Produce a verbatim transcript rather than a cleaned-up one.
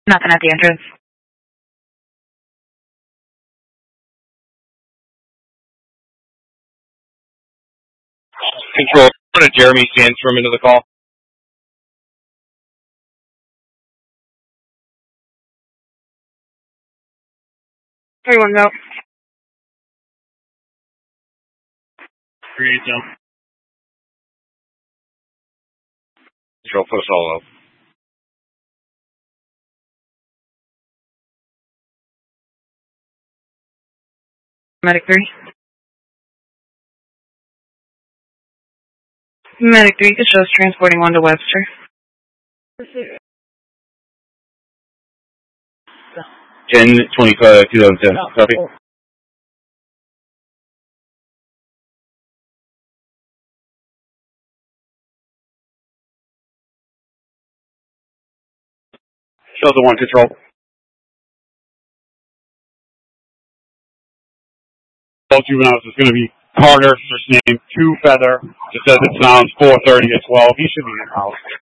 Nothing at the entrance. Control, put Jeremy Sandstrom into the call. Everyone go. Create them. Control, put a solo. Medic three. Medic three, it shows transporting one to Webster. ten twenty-five, two thousand ten. Copy. Shows the one control. All juveniles is going to be Carter, first name, two feather. Just says it sounds four thirty to twelve. He should be in the house.